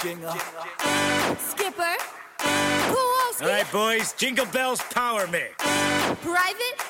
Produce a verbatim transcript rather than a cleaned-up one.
Jingle. Skipper. Kowalski. All right, boys, Jingle Bells power me. Private